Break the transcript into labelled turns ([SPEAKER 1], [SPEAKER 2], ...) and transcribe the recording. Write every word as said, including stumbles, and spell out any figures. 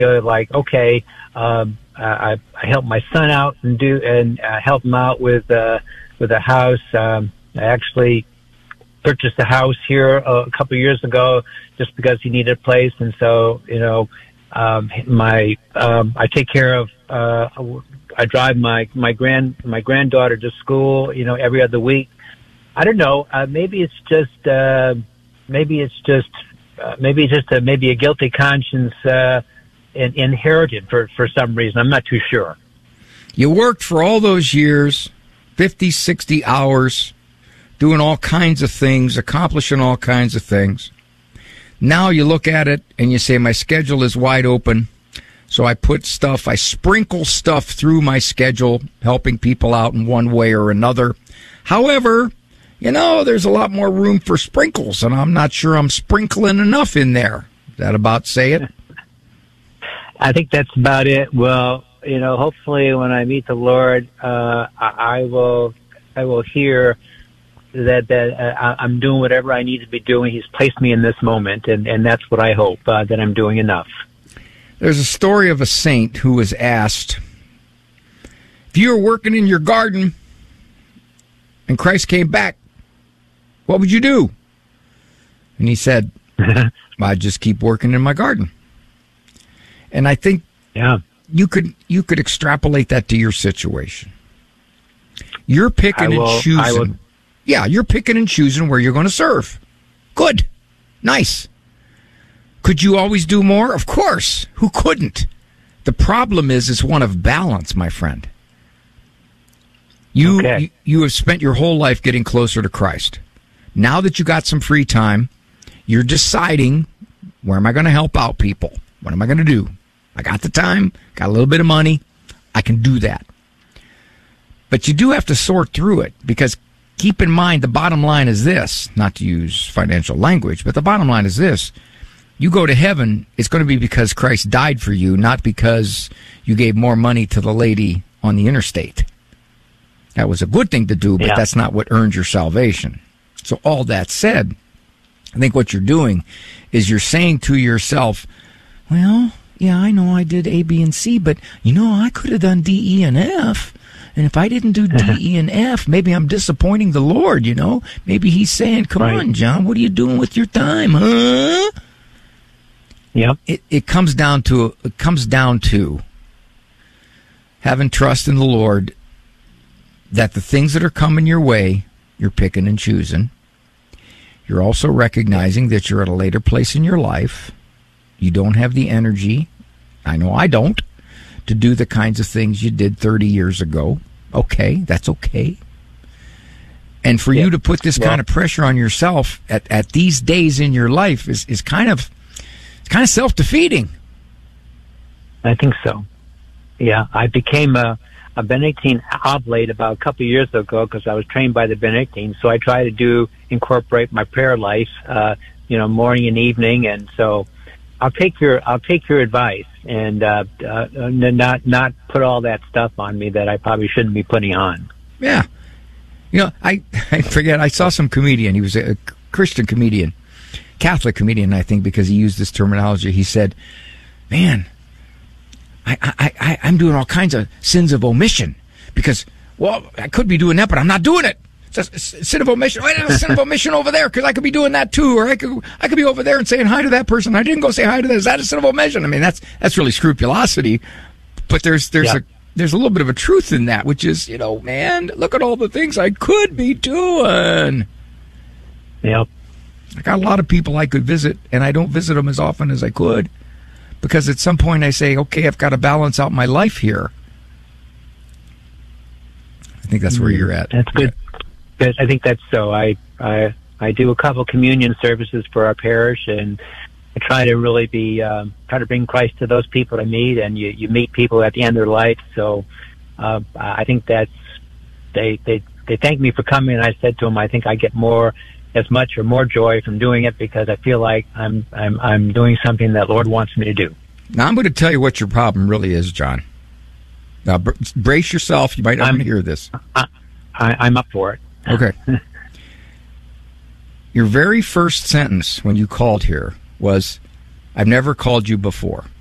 [SPEAKER 1] uh, like, okay, um, I, I help my son out and do and uh, help him out with uh, with a house. Um, I actually purchased a house here a couple of years ago just because he needed a place, and so you know, um, my um, I take care of. Uh, I drive my my grand my granddaughter to school, you know, every other week. I don't know. Uh, maybe it's just uh, maybe it's just uh, maybe it's just a, maybe a guilty conscience uh, in, inherited for for some reason. I'm not too sure.
[SPEAKER 2] You worked for all those years, fifty, sixty hours, doing all kinds of things, accomplishing all kinds of things. Now you look at it and you say, my schedule is wide open. So I put stuff, I sprinkle stuff through my schedule, helping people out in one way or another. However, you know, there's a lot more room for sprinkles, and I'm not sure I'm sprinkling enough in there. Is that about say it?
[SPEAKER 1] I think that's about it. Well, you know, hopefully when I meet the Lord, uh, I, I will, I will hear that, that uh, I'm doing whatever I need to be doing. He's placed me in this moment, and, and that's what I hope, uh, that I'm doing enough.
[SPEAKER 2] There's a story of a saint who was asked, if you were working in your garden and Christ came back, what would you do? And he said, I'd just keep working in my garden. And I think
[SPEAKER 1] yeah.
[SPEAKER 2] you could you could extrapolate that to your situation. You're picking
[SPEAKER 1] will,
[SPEAKER 2] and choosing. Yeah, you're picking and choosing where you're going to serve. Good. Nice. Could you always do more? Of course. Who couldn't? The problem is, it's one of balance, my friend. You,
[SPEAKER 1] okay.
[SPEAKER 2] you you have spent your whole life getting closer to Christ. Now that you got some free time, you're deciding, where am I going to help out people? What am I going to do? I got the time, got a little bit of money, I can do that. But you do have to sort through it, because keep in mind, the bottom line is this, not to use financial language, but the bottom line is this. You go to heaven, it's going to be because Christ died for you, not because you gave more money to the lady on the interstate. That was a good thing to do, but yeah. That's not what earned your salvation. So all that said, I think what you're doing is you're saying to yourself, well, yeah, I know I did A, B, and C, but, you know, I could have done D, E, and F. And if I didn't do D, E, and F, maybe I'm disappointing the Lord, you know? Maybe he's saying, come right. on, John, what are you doing with your time, huh?
[SPEAKER 1] Yep.
[SPEAKER 2] It, it comes down to it comes down to having trust in the Lord that the things that are coming your way, you're picking and choosing. You're also recognizing that you're at a later place in your life. You don't have the energy, I know I don't, to do the kinds of things you did thirty years ago. Okay, that's okay. And for yeah. you to put this yeah. kind of pressure on yourself at, at these days in your life is, is kind of kind of self-defeating.
[SPEAKER 1] I think so. Yeah, I became a, a Benedictine oblate about a couple of years ago because I was trained by the Benedictines. So I try to do incorporate my prayer life, uh, you know, morning and evening. And so I'll take your I'll take your advice and uh, uh, not not put all that stuff on me that I probably shouldn't be putting on.
[SPEAKER 2] Yeah, you know, I I forget. I saw some comedian. He was a Christian comedian. Catholic comedian, I think, because he used this terminology. He said, man, I, I, I, I'm doing all kinds of sins of omission because, well, I could be doing that, but I'm not doing it. It's a sin of omission. Wait, there's a sin of omission over there because I could be doing that too, or I could I could be over there and saying hi to that person. I didn't go say hi to that. Is that a sin of omission? I mean, that's that's really scrupulosity, but there's there's yeah. a there's a little bit of a truth in that, which is, you know, man, look at all the things I could be doing.
[SPEAKER 1] Yep.
[SPEAKER 2] I got a lot of people I could visit, and I don't visit them as often as I could because at some point I say, okay, I've got to balance out my life here. I think that's where you're at.
[SPEAKER 1] That's good. Yeah. I think that's so. I, I I do a couple communion services for our parish, and I try to really be um, try to bring Christ to those people I meet, and you, you meet people at the end of their life. So uh, I think that's they they they thank me for coming, and I said to them, I think I get more. as much or more joy from doing it because I feel like I'm I'm I'm doing something that Lord wants me to do.
[SPEAKER 2] Now I'm going to tell you what your problem really is, John. Now br- brace yourself. You might not want to hear this.
[SPEAKER 1] I, I, I'm up for it.
[SPEAKER 2] Okay. Your very first sentence when you called here was, "I've never called you before."